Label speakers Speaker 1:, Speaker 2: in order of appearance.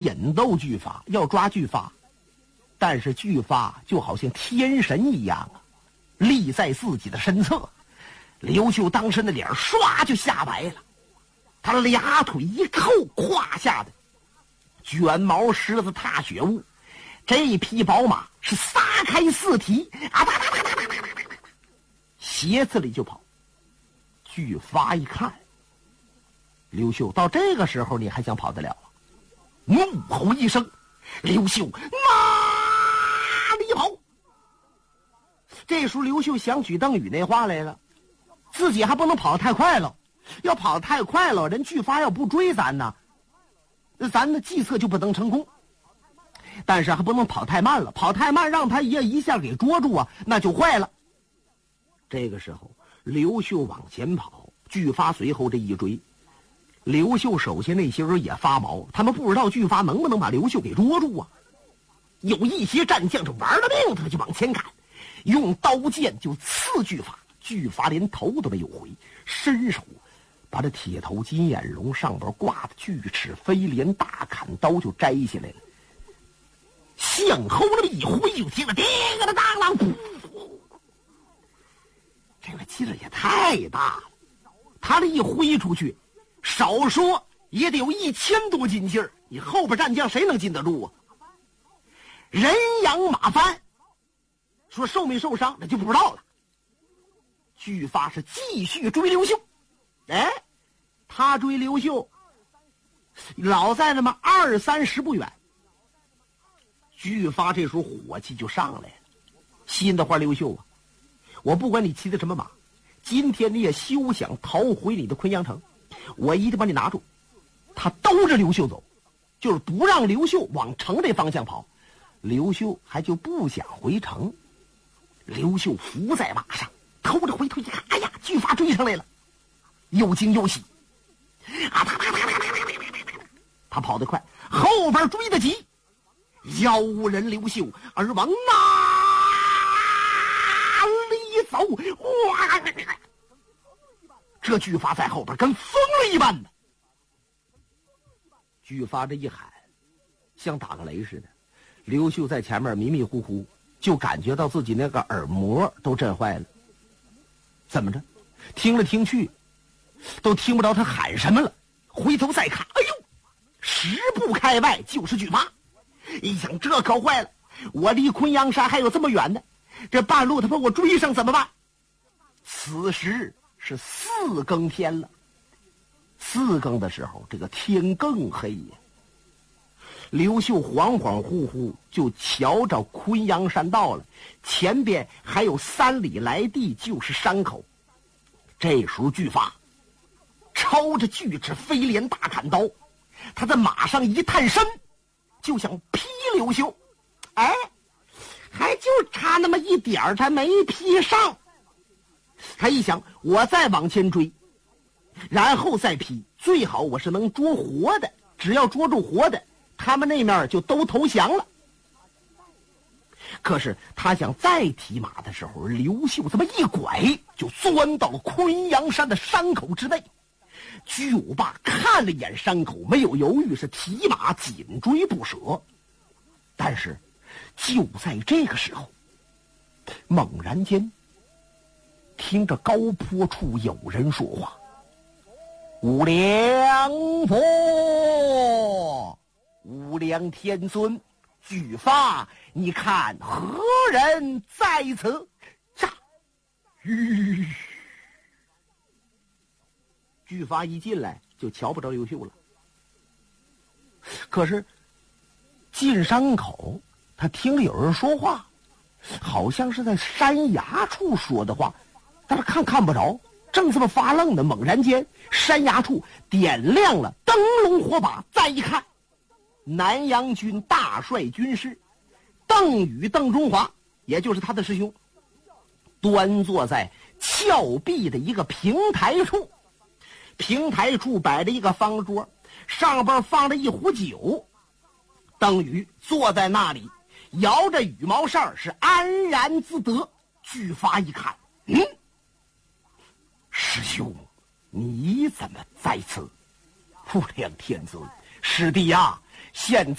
Speaker 1: 引逗巨发，要抓巨发。但是巨发就好像天神一样啊，立在自己的身侧。刘秀当时的脸唰就吓白了，他俩腿一扣，胯下的卷毛狮子踏雪雾，这匹宝马是撒开四蹄啊，斜刺里就跑。巨发一看，刘秀到这个时候你还想跑得了啊？怒吼一声，刘秀哪里跑？这时候刘秀想起邓禹那话来了，自己还不能跑得太快了，要跑得太快了，人巨发要不追咱呢，咱的计策就不能成功。但是还不能跑太慢了，跑太慢让他一下给捉住啊，那就坏了。这个时候刘秀往前跑，巨发随后这一追，刘秀手下那些人也发毛，他们不知道巨发能不能把刘秀给捉住啊。有一些战将是玩了命，他们就往前赶，用刀剑就刺巨发，巨发连头都没有回，伸手把这铁头金眼龙上边挂的巨齿飞镰大砍刀就摘下来了，向后那么一挥，就听了叮了当啷，这个劲儿也太大了，他这一挥出去，少说也得有1000多斤劲儿，你后边战将谁能禁得住啊？人仰马翻，说受没受伤那就不知道了。巨发是继续追刘秀，哎，他追刘秀老在那么20-30步远。巨发这时候火气就上来了，心的话，刘秀啊，我不管你骑的什么马，今天你也休想逃回你的昆阳城，我一定把你拿住。他兜着刘秀走，就是不让刘秀往城这方向跑，刘秀还就不想回城。刘秀伏在马上，偷着回头一看，哎呀，巨发追上来了，又惊又喜啊！他跑得快，后边追得急，妖人刘秀而往哪里走？哇！这巨发在后边跟疯了一般的。巨发这一喊，像打个雷似的。刘秀在前面迷迷糊糊，就感觉到自己那个耳膜都震坏了。怎么着？听来听去，都听不着他喊什么了。回头再看，哎呦，10步开外就是巨发。一想，这可坏了，我离昆阳山还有这么远呢，这半路他把我追上怎么办？此时是4更天了。4更的时候，这个天更黑呀。刘秀恍恍惚惚就瞧着昆阳山到了，前边还有3里来地就是山口。这时候巨发抄着巨齿飞镰大砍刀，他在马上一探身，就想劈刘秀。哎，还就差那么一点儿，他没劈上。他一想，我再往前追，然后再劈，最好我是能捉活的，只要捉住活的，他们那面就都投降了。可是他想再提马的时候，刘秀这么一拐，就钻到了昆阳山的山口之内。巨武霸看了一眼山口，没有犹豫，是提马紧追不舍。但是就在这个时候，猛然间听着高坡处有人说话：“无量佛，无量天尊，巨发，你看何人在此？”巨发一进来就瞧不着刘秀了。可是进山口，他听着有人说话，好像是在山崖处说的话，但是看不着。正这么发愣的，猛然间山崖处点亮了灯笼火把，再一看，南阳军大帅军师邓禹邓中华，也就是他的师兄，端坐在峭壁的一个平台处。平台处摆着一个方桌，上边放着一壶酒。邓禹坐在那里，摇着羽毛扇，是安然自得。巨发一看，师兄，你怎么在此？无量天尊，师弟呀，现